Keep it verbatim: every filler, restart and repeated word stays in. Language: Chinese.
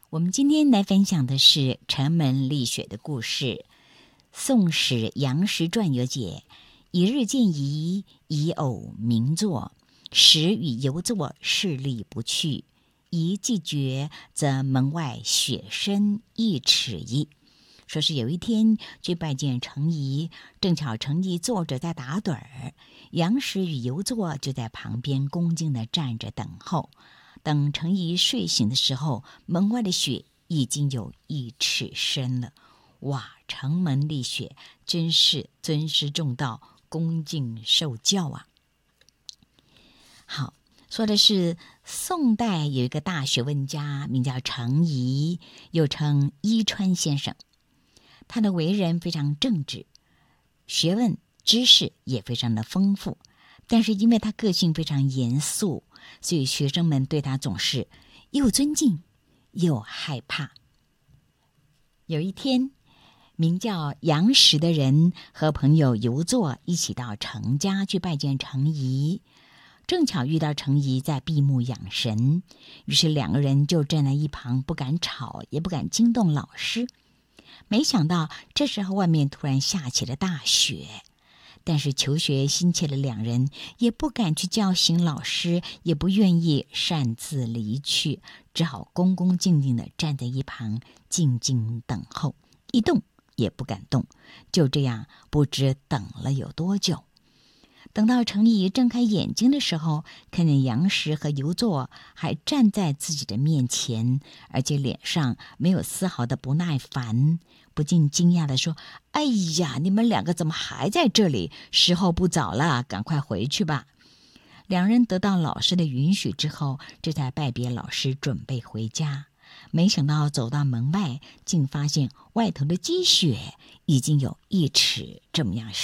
我们今天来分享的是城门立雪的故事。宋史杨时传有解：一日见疑，疑偶名作，时与游作，势力不去。疑既绝，则门外雪深一尺矣。说是有一天去拜见程颐，正巧程颐坐着在打盹儿，杨时与游作就在旁边恭敬地站着等候。等程颐睡醒的时候，门外的雪已经有一尺深了。哇，城门立雪，真是尊师重道，恭敬受教啊！好，说的是宋代有一个大学问家，名叫程颐，又称伊川先生。他的为人非常正直，学问知识也非常的丰富，但是因为他个性非常严肃，所以学生们对他总是又尊敬又害怕。有一天，名叫杨时的人和朋友游作一起到程家去拜见程颐，正巧遇到程颐在闭目养神，于是两个人就站在一旁，不敢吵，也不敢惊动老师。没想到这时候外面突然下起了大雪，但是求学心切的两人也不敢去叫醒老师，也不愿意擅自离去，只好恭恭敬敬地站在一旁，静静等候，一动也不敢动。就这样不知等了有多久。等到程颐睁开眼睛的时候，看见杨时和游作还站在自己的面前，而且脸上没有丝毫的不耐烦，不禁惊讶地说：哎呀，你们两个怎么还在这里？时候不早了，赶快回去吧。两人得到老师的允许之后，这才拜别老师，准备回家。没想到走到门外，竟发现外头的积雪已经有一尺这么样